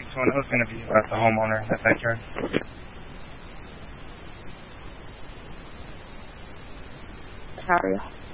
So it was going to be about the homeowner in that backyard. How are you?